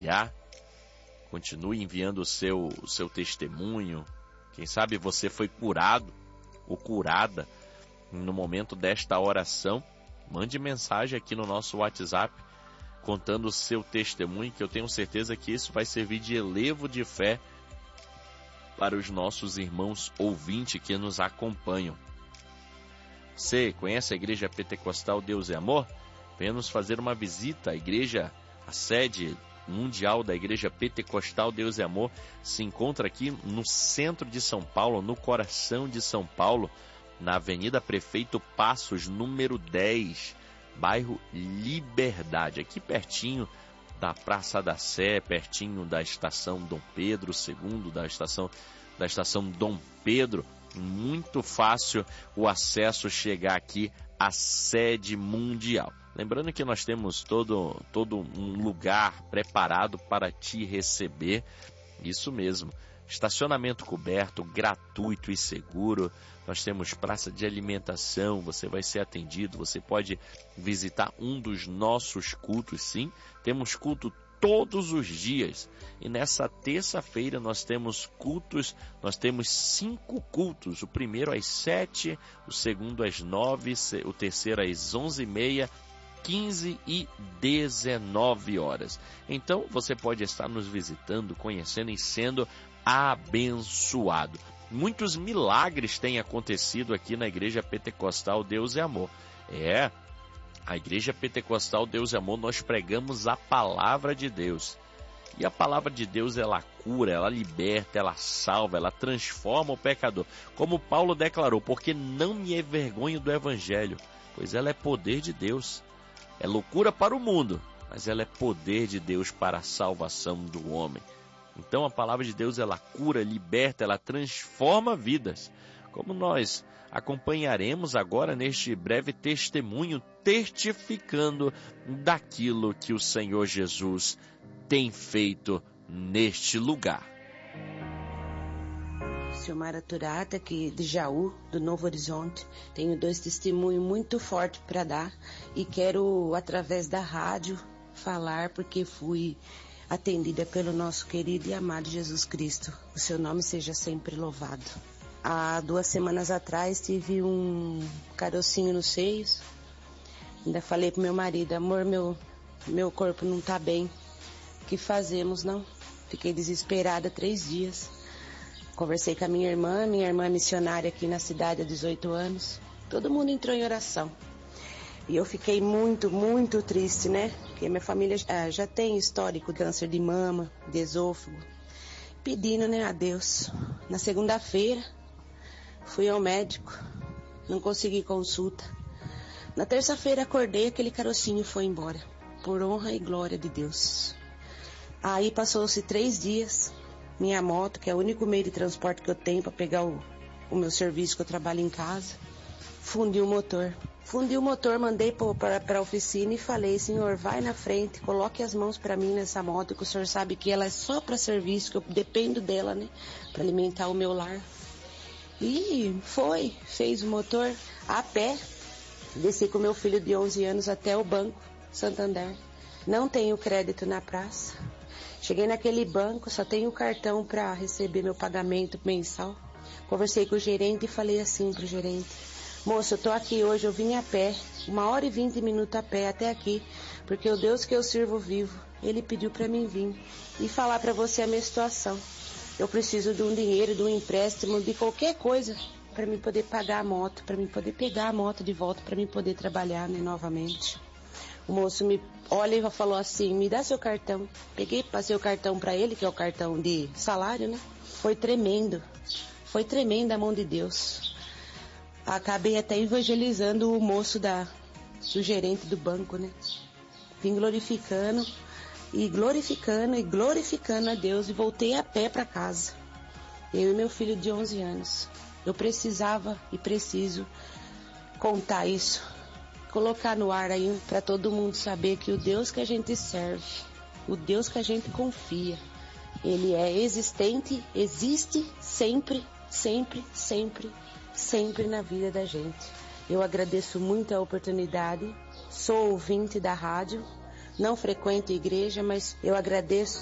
Continue enviando o seu testemunho. Quem sabe você foi curado ou curada no momento desta oração. Mande mensagem aqui no nosso WhatsApp contando o seu testemunho, que eu tenho certeza que isso vai servir de elevo de fé para os nossos irmãos ouvintes que nos acompanham. Você conhece a Igreja Pentecostal Deus é Amor? Venha nos fazer uma visita. A sede mundial da Igreja Pentecostal Deus é Amor se encontra aqui no centro de São Paulo, no coração de São Paulo, na Avenida Prefeito Passos, número 10, bairro Liberdade, aqui pertinho da Praça da Sé, pertinho da Estação Dom Pedro II, da estação Dom Pedro. Muito fácil o acesso chegar aqui à sede mundial. Lembrando que nós temos todo um lugar preparado para te receber. Isso mesmo, estacionamento coberto, gratuito e seguro. Nós temos praça de alimentação, você vai ser atendido, você pode visitar um dos nossos cultos, sim. Temos culto todos os dias. E nessa terça-feira nós temos 5 cultos. O primeiro às 7, o segundo às 9, o terceiro às 11h30, 15 e 19 horas. Então você pode estar nos visitando, conhecendo e sendo abençoado. Muitos milagres têm acontecido aqui na Igreja Pentecostal Deus é Amor. A Igreja Pentecostal Deus é Amor, nós pregamos a palavra de Deus. E a palavra de Deus, ela cura, ela liberta, ela salva, ela transforma o pecador. Como Paulo declarou, porque não me envergonho do Evangelho, pois ela é poder de Deus. É loucura para o mundo, mas ela é poder de Deus para a salvação do homem. Então a palavra de Deus, ela cura, liberta, ela transforma vidas. Como nós acompanharemos agora neste breve testemunho, testificando daquilo que o Senhor Jesus tem feito neste lugar. Silmara Turata, aqui de Jaú, do Novo Horizonte. Tenho 2 testemunhos muito fortes para dar e quero, através da rádio, falar porque fui atendida pelo nosso querido e amado Jesus Cristo. O seu nome seja sempre louvado. Há 2 semanas atrás tive um carocinho nos seios. Ainda falei pro meu marido, amor, meu corpo não tá bem. O que fazemos, não? Fiquei desesperada 3 dias. Conversei com a minha irmã é missionária aqui na cidade há 18 anos. Todo mundo entrou em oração. E eu fiquei muito, muito triste, né? Porque minha família já tem histórico de câncer de mama, de esôfago. Pedindo, né, a Deus. Na segunda-feira, fui ao médico. Não consegui consulta. Na terça-feira, acordei, aquele carocinho foi embora. Por honra e glória de Deus. Aí passou-se 3 dias. Minha moto, que é o único meio de transporte que eu tenho para pegar o meu serviço que eu trabalho em casa, fundiu o motor. Fundi o motor, mandei para a oficina e falei, senhor, vai na frente, coloque as mãos para mim nessa moto, que o senhor sabe que ela é só para serviço, que eu dependo dela, né, para alimentar o meu lar. E fez o motor a pé, desci com meu filho de 11 anos até o Banco Santander. Não tenho crédito na praça. Cheguei naquele banco, só tenho o cartão para receber meu pagamento mensal. Conversei com o gerente e falei assim pro gerente, moço, eu tô aqui hoje, eu vim a pé, 1h e 20 minutos a pé até aqui, porque o Deus que eu sirvo vivo, Ele pediu para mim vir e falar para você a minha situação. Eu preciso de um dinheiro, de um empréstimo, de qualquer coisa para mim poder pagar a moto, para mim poder pegar a moto de volta, para mim poder trabalhar, né, novamente. O moço me olha e falou assim, me dá seu cartão. Peguei, passei o cartão para ele, que é o cartão de salário, né? Foi tremenda a mão de Deus. Acabei até evangelizando o moço do gerente do banco, né? Vim glorificando a Deus e voltei a pé para casa. Eu e meu filho de 11 anos. Eu precisava e preciso contar isso, colocar no ar aí para todo mundo saber que o Deus que a gente serve, o Deus que a gente confia, Ele é existente, existe sempre, sempre, sempre, sempre na vida da gente. Eu agradeço muito a oportunidade, sou ouvinte da rádio, não frequento igreja, mas eu agradeço